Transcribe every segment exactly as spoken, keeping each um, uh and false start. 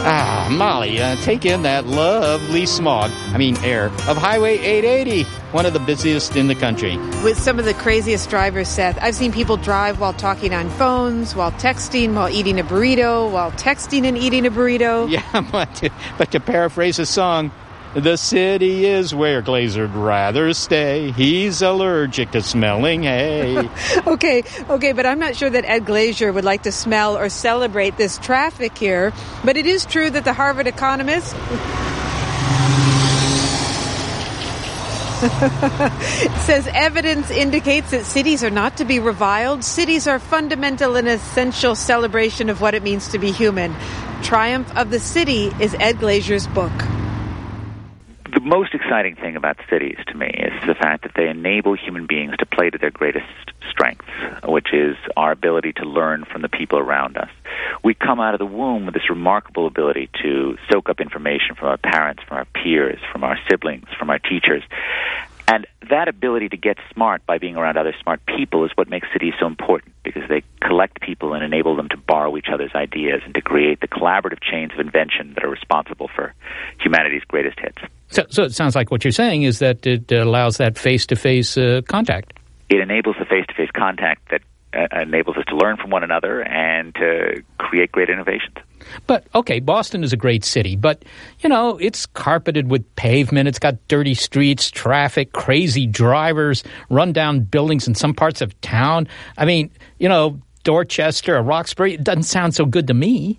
Ah, Molly, uh, take in that lovely smog, I mean air, of Highway eight eighty, one of the busiest in the country. With some of the craziest drivers, Seth. I've seen people drive while talking on phones, while texting, while eating a burrito, while texting and eating a burrito. Yeah, but to, but to paraphrase a song, the city is where Glazer'd rather stay. He's allergic to smelling hay. okay, okay, but I'm not sure that Ed Glazier would like to smell or celebrate this traffic here. But it is true that the Harvard economist says evidence indicates that cities are not to be reviled. Cities are fundamental and essential celebration of what it means to be human. Triumph of the City is Ed Glazier's book. The most exciting thing about cities to me is the fact that they enable human beings to play to their greatest strengths, which is our ability to learn from the people around us. We come out of the womb with this remarkable ability to soak up information from our parents, from our peers, from our siblings, from our teachers. And that ability to get smart by being around other smart people is what makes cities so important, because they collect people and enable them to borrow each other's ideas and to create the collaborative chains of invention that are responsible for humanity's greatest hits. So, so it sounds like what you're saying is that it allows that face-to-face uh, contact. It enables the face-to-face contact that uh, enables us to learn from one another and to create great innovations. But, okay, Boston is a great city, but, you know, it's carpeted with pavement. It's got dirty streets, traffic, crazy drivers, run-down buildings in some parts of town. I mean, you know, Dorchester or Roxbury, it doesn't sound so good to me.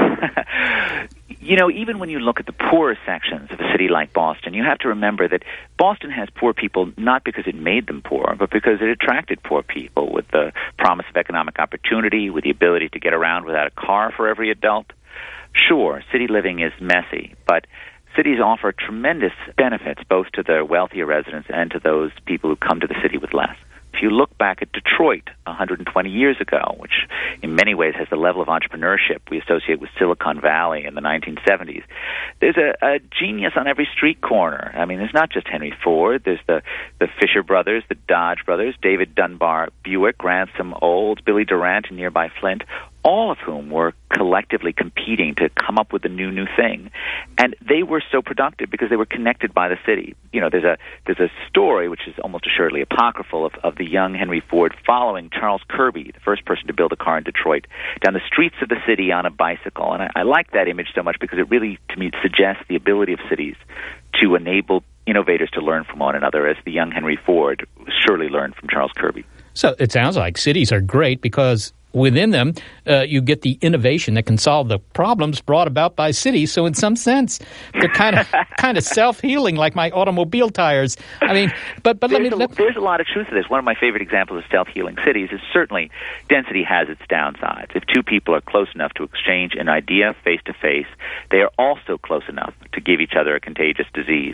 You know, even when you look at the poorer sections of a city like Boston, you have to remember that Boston has poor people not because it made them poor, but because it attracted poor people with the promise of economic opportunity, with the ability to get around without a car for every adult. Sure, city living is messy, but cities offer tremendous benefits both to the wealthier residents and to those people who come to the city with less. If you look back at Detroit one hundred twenty years ago, which in many ways has the level of entrepreneurship we associate with Silicon Valley in the nineteen seventies, there's a, a genius on every street corner. I mean, there's not just Henry Ford. There's the, the Fisher brothers, the Dodge brothers, David Dunbar Buick, Ransom Olds, Billy Durant in nearby Flint, all of whom were collectively competing to come up with a new, new thing. And they were so productive because they were connected by the city. You know, there's a there's a story, which is almost assuredly apocryphal, of, of the young Henry Ford following Charles Kirby, the first person to build a car in Detroit, down the streets of the city on a bicycle. And I, I like that image so much because it really, to me, suggests the ability of cities to enable innovators to learn from one another, as the young Henry Ford surely learned from Charles Kirby. So it sounds like cities are great because within them, uh, you get the innovation that can solve the problems brought about by cities. So in some sense, they're kind of kind of self-healing, like my automobile tires. I mean, but but let there's me... A, let, there's a lot of truth to this. One of my favorite examples of self-healing cities is certainly density has its downsides. If two people are close enough to exchange an idea face-to-face, they are also close enough to give each other a contagious disease.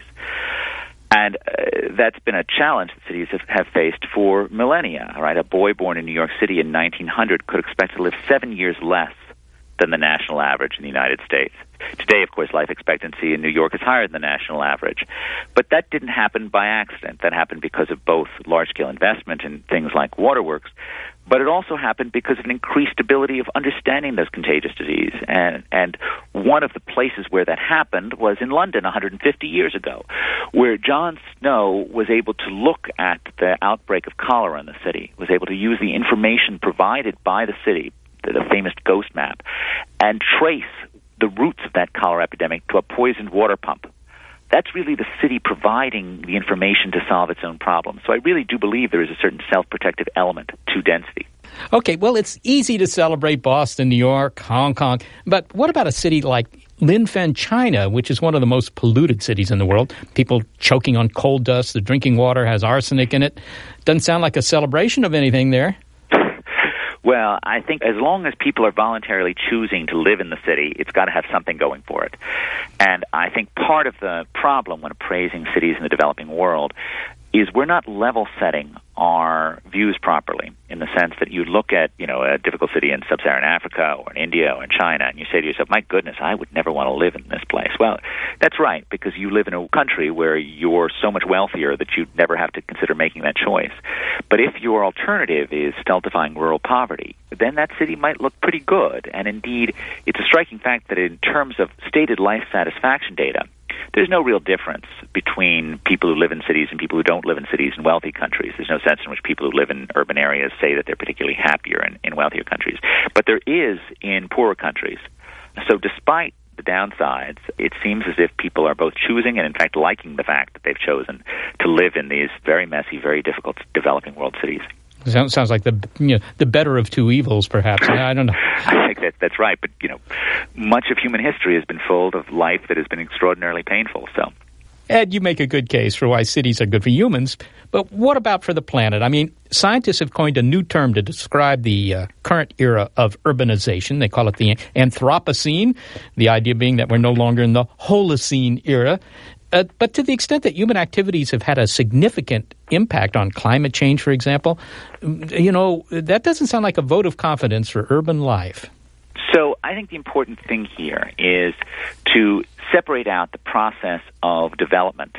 And uh, that's been a challenge that cities have, have faced for millennia. Right? A boy born in New York City in nineteen hundred could expect to live seven years less than the national average in the United States. Today, of course, life expectancy in New York is higher than the national average. But that didn't happen by accident. That happened because of both large-scale investment in things like waterworks, but it also happened because of an increased ability of understanding those contagious disease. And, and one of the places where that happened was in London one hundred fifty years ago, where John Snow was able to look at the outbreak of cholera in the city, was able to use the information provided by the city, the famous ghost map, and trace the roots of that cholera epidemic to a poisoned water pump. That's really the city providing the information to solve its own problems. So I really do believe there is a certain self-protective element to density. Okay, well, it's easy to celebrate Boston, New York, Hong Kong, but what about a city like Linfen, China, which is one of the most polluted cities in the world? People choking on coal dust, the drinking water has arsenic in it. Doesn't sound like a celebration of anything there. Well, I think as long as people are voluntarily choosing to live in the city, it's got to have something going for it. And I think part of the problem when appraising cities in the developing world is we're not level setting our views properly, in the sense that you look at, you know, a difficult city in sub-Saharan Africa or in India or in China, and you say to yourself, my goodness, I would never want to live in this place. Well, that's right, because you live in a country where you're so much wealthier that you'd never have to consider making that choice. But if your alternative is stultifying rural poverty, then that city might look pretty good. And indeed, it's a striking fact that in terms of stated life satisfaction data, there's no real difference between people who live in cities and people who don't live in cities in wealthy countries. There's no sense in which people who live in urban areas say that they're particularly happier in, in wealthier countries. But there is in poorer countries. So despite the downsides, it seems as if people are both choosing and, in fact, liking the fact that they've chosen to live in these very messy, very difficult developing world cities. Sounds sounds like the you know, the better of two evils, perhaps. I don't know. I think that that's right. But, you know, much of human history has been full of life that has been extraordinarily painful. So, Ed, you make a good case for why cities are good for humans. But what about for the planet? I mean, scientists have coined a new term to describe the uh, current era of urbanization. They call it the Anthropocene, the idea being that we're no longer in the Holocene era. Uh, but to the extent that human activities have had a significant impact on climate change, for example, you know, that doesn't sound like a vote of confidence for urban life. So I think the important thing here is to separate out the process of development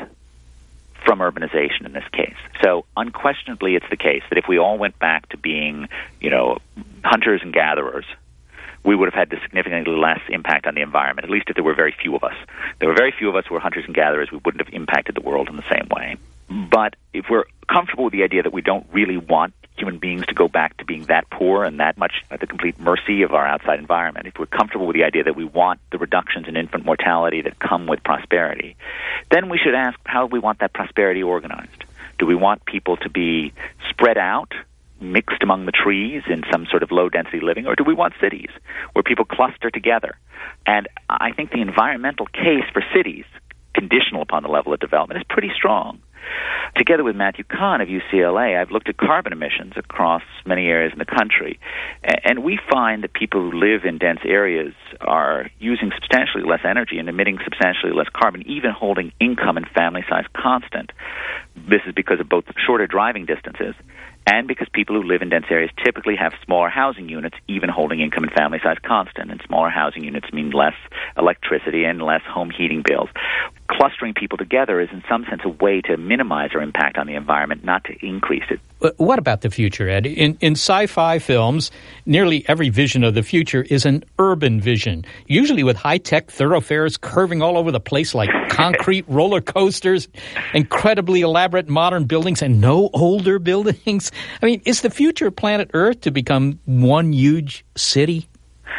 from urbanization in this case. So unquestionably, it's the case that if we all went back to being, you know, hunters and gatherers, we would have had significantly less impact on the environment, at least if there were very few of us. There were very few of us who were hunters and gatherers, we wouldn't have impacted the world in the same way. But if we're comfortable with the idea that we don't really want human beings to go back to being that poor and that much at the complete mercy of our outside environment, if we're comfortable with the idea that we want the reductions in infant mortality that come with prosperity, then we should ask, how do we want that prosperity organized? Do we want people to be spread out, mixed among the trees in some sort of low-density living, or do we want cities where people cluster together? And I think the environmental case for cities, conditional upon the level of development, is pretty strong. Together with Matthew Kahn of U C L A, I've looked at carbon emissions across many areas in the country, and we find that people who live in dense areas are using substantially less energy and emitting substantially less carbon, even holding income and family size constant. This is because of both shorter driving distances and because people who live in dense areas typically have smaller housing units, even holding income and family size constant. And smaller housing units mean less electricity and less home heating bills. Clustering people together is in some sense a way to minimize our impact on the environment, not to increase it. What about the future, Ed? In, in sci-fi films, nearly every vision of the future is an urban vision, usually with high-tech thoroughfares curving all over the place like concrete roller coasters, incredibly elaborate modern buildings, and no older buildings. I mean, is the future of planet Earth to become one huge city?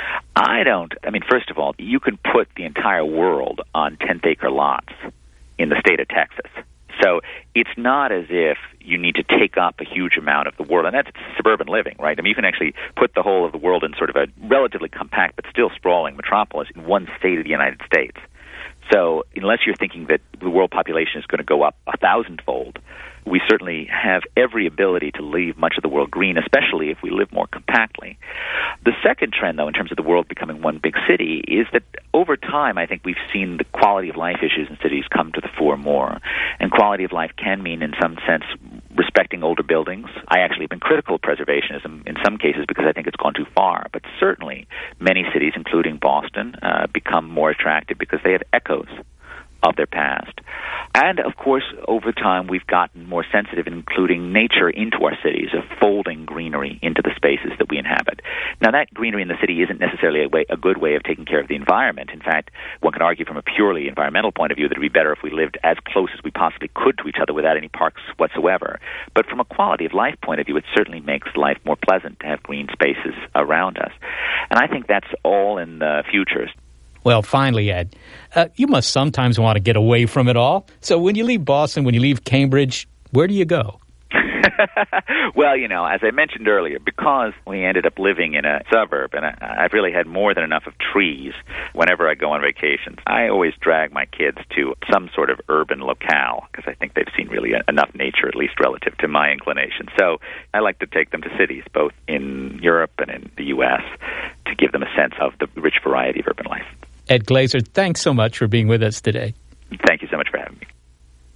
I don't. I mean, first of all, you can put the entire world on tenth-acre lots in the state of Texas. So it's not as if you need to take up a huge amount of the world, and that's suburban living, right? I mean, you can actually put the whole of the world in sort of a relatively compact but still sprawling metropolis in one state of the United States. So unless you're thinking that the world population is going to go up a thousandfold, we certainly have every ability to leave much of the world green, especially if we live more compactly. The second trend, though, in terms of the world becoming one big city, is that over time, I think we've seen the quality of life issues in cities come to the fore more. And quality of life can mean, in some sense, respecting older buildings. I actually have been critical of preservationism in some cases because I think it's gone too far. But certainly, many cities, including Boston, uh, become more attractive because they have echoes of their past. And, of course, over time, we've gotten more sensitive in including nature into our cities, of folding greenery into the spaces that we inhabit. Now, that greenery in the city isn't necessarily a, way, a good way of taking care of the environment. In fact, one can argue from a purely environmental point of view that it would be better if we lived as close as we possibly could to each other without any parks whatsoever. But from a quality of life point of view, it certainly makes life more pleasant to have green spaces around us. And I think that's all in the future. Well, finally, Ed, uh, you must sometimes want to get away from it all. So when you leave Boston, when you leave Cambridge, where do you go? Well, you know, as I mentioned earlier, because we ended up living in a suburb, and I, I've really had more than enough of trees whenever I go on vacations, I always drag my kids to some sort of urban locale, because I think they've seen really enough nature, at least relative to my inclination. So I like to take them to cities, both in Europe and in the U S, to give them a sense of the rich variety of urban life. Ed Glaeser, thanks so much for being with us today.